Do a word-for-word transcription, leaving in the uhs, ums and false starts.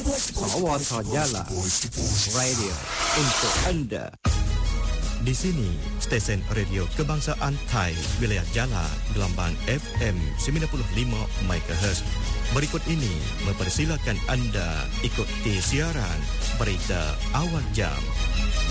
Sawata Jala Radio untuk anda. Di sini, stesen radio kebangsaan Thai, wilayah Jala, gelombang F M sembilan puluh lima megahertz. Berikut ini mempersilakan anda ikuti siaran berita awal jam.